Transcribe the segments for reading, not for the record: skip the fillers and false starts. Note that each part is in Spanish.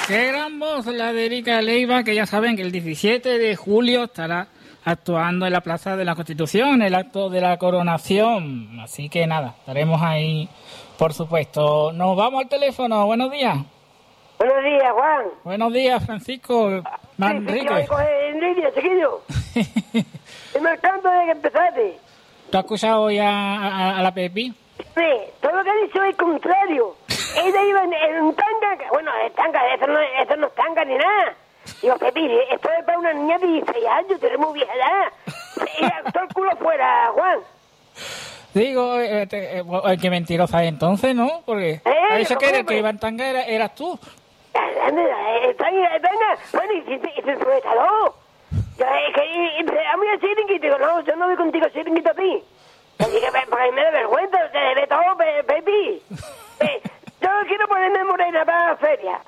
Qué gran voz la de Erika Leiva, que ya saben que el 17 de julio estará actuando en la Plaza de la Constitución, el acto de la coronación. Así que nada, estaremos ahí, por supuesto. Nos vamos al teléfono. Buenos días. Buenos días, Juan. Buenos días, Francisco Manrique. Sí, en línea, chiquillo. Estoy marcando desde que empezaste. ¿Tú has escuchado hoy a la Pepi? Sí, todo lo que ha dicho es contrario. Ella iba en un tanga, bueno, el tanga, eso no es tanga ni nada. Digo, Pepi, esto es para una niña de 16 años, tú eres muy vieja ya. Todo el culo fuera, Juan. Digo, qué mentirosa es entonces, ¿no? Porque ha dicho que el que iba en tanga eras tú. Tanga, bueno, y se sujetador. A mí el chiringuito, digo, no, yo no voy contigo chiringuito a ti. Así que, porque a mí me da vergüenza, te debe todo, Pepi. Yo no quiero ponerme morena para la feria.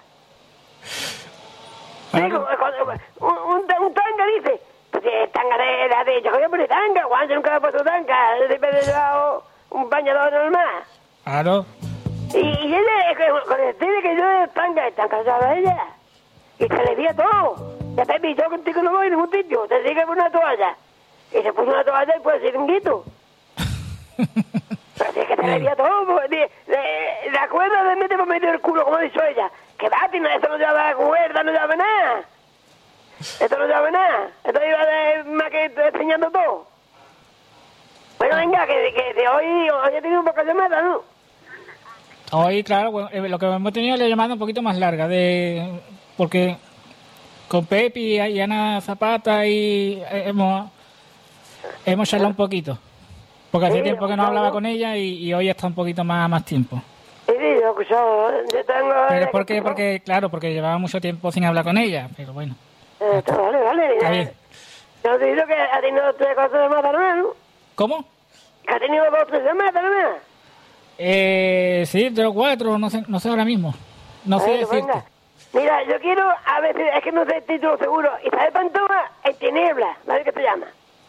Digo, un tanga dice, pues tanga de yo voy a poner tanga, Juan, yo nunca me he puesto tanga, yo siempre he llevado un bañador normal. Claro. Y ella, con el estilo que yo tanga casada ella, y se le veía todo. Ya Pepi, yo contigo no voy a ningún sitio, te sigue por una toalla. Y se puso una toalla y pues chiringuito. Pero si es que te le veía todo, ¿de acuerdo de meter por medio del culo, como ha dicho ella? Que va, eso no lleva cuerda, no lleva nada. Esto no lleva nada. Esto iba más que enseñando todo. Bueno, venga, que de hoy he tenido un poco de llamada, ¿no? Hoy, claro, bueno, lo que hemos tenido es la llamada un poquito más larga, porque con Pepi y Ana Zapata y hemos charlado un poquito. Porque hace tiempo que no hablaba con ella y hoy está un poquito más tiempo. Sí, yo tengo... Pero es porque llevaba mucho tiempo sin hablar con ella, pero bueno. Vale. Está bien. Yo te digo que ha tenido 3 cosas de mata, ¿no? ¿Cómo? Que ha tenido 2 o 3 de mata, ¿no? Sí, 3 o 4, no sé ahora mismo. No sé decirte. Venga. Mira, yo quiero, a ver, es que no sé el título seguro. Isabel Pantoja en Tinieblas, ¿vale qué se llama?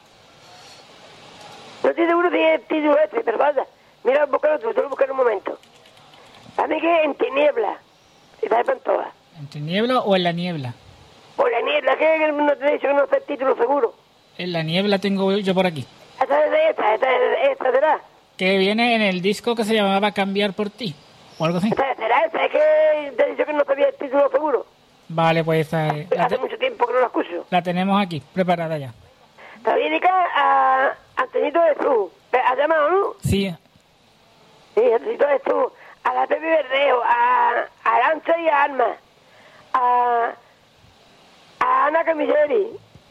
No estoy seguro si es el título pero vaya. Mira, búscalo tú, lo buscaré un momento. A mí que en Tinieblas, Isabel Pantoja. ¿En Tiniebla o en la niebla? O la niebla, que no te he dicho que no sé el título seguro. En la niebla tengo yo por aquí. Esta será. Que viene en el disco que se llamaba Cambiar por ti, o algo así. ¿Será esa? Es que te he dicho que no sabía el título seguro. Vale, pues hace mucho tiempo que no la escucho. La tenemos aquí, preparada ya. Está dedicada a Antonito de Jesús. ¿Has llamado, no? Sí. Sí, Antonito de Jesús. A la Pepe Verdeo, a Arancha y a Alma. A Ana Camilleri.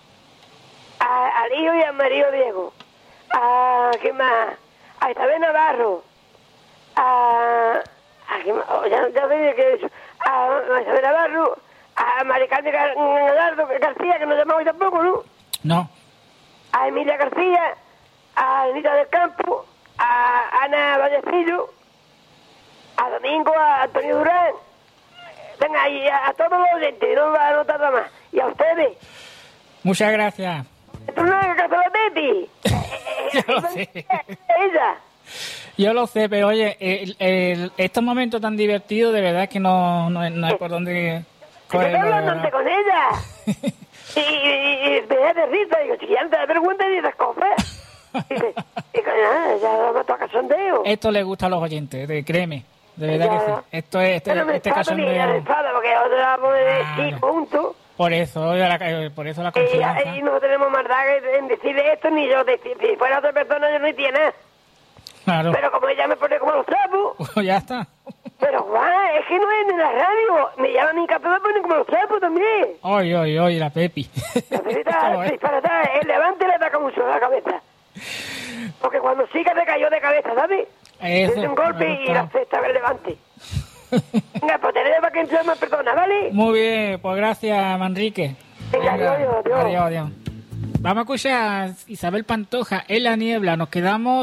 Al hijo y al marido Diego. ¿Qué más? A Isabel Navarro. ¿Qué más? Ya sé que es. A Isabel Navarro. A Maricarmen Gallardo García, que no llamamos hoy tampoco, ¿no? No. A Emilia García. A Anita del Campo. A Ana Vallecillo. A Domingo, a Antonio Durán. Venga, y a todos los oyentes, no va a anotar nada más. Y a ustedes. Muchas gracias. ¿Esto no es el caso de Pepi? Yo lo sé. Ella. Yo lo sé, pero oye, estos momentos tan divertidos, de verdad que no es por dónde cogerlo. Yo estoy hablando con ella. y me da de risa. Digo, chiquilla, ¿te da vergüenza de esas cosas? Y nada, ya me toca sondeo. Esto le gusta a los oyentes, créeme. De verdad que sí. Esto es este cachondeo. No me porque otro la vamos a decir juntos. Por eso la confianza. Y no tenemos maldad en decirle esto, ni yo. Si fuera otra persona, yo no hiciera nada. Claro. Pero como ella me pone como los trapos. Ya está. Pero Juan, es que no es en la radio. Me llaman mi café, me ponen como los trapos también. Oye, la Pepi. La Pepi está disparatada. El levante le ataca mucho a la cabeza. Porque cuando Chica se cayó de cabeza, ¿sabes? Eso. Tiene un golpe y la cesta el levante. Venga, pues tenés para que entre más personas, ¿vale? Muy bien, pues gracias, Manrique. Venga, adiós. Adiós. Vamos a escuchar a Isabel Pantoja en la niebla. Nos quedamos